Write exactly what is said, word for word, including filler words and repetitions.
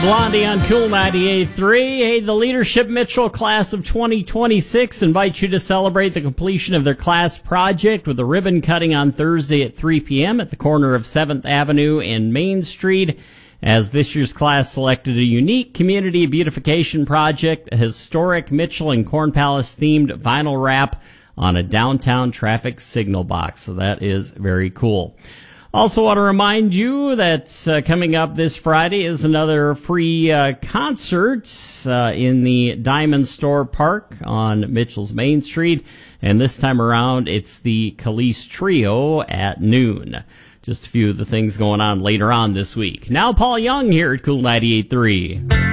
Blondie on Cool ninety-eight point three. Hey, the Leadership Mitchell class of twenty twenty-six invites you to celebrate the completion of their class project with a ribbon cutting on Thursday at three p.m. at the corner of seventh Avenue and Main Street, as this year's class selected a unique community beautification project, a historic Mitchell and Corn Palace themed vinyl wrap on a downtown traffic signal box. So that is very cool. Also want to remind you that uh, coming up this Friday is another free uh, concert uh, in the Diamond Store Park on Mitchell's Main Street. And this time around, it's the Khalees Trio at noon. Just a few of the things going on later on this week. Now Paul Young here at Cool ninety-eight point three.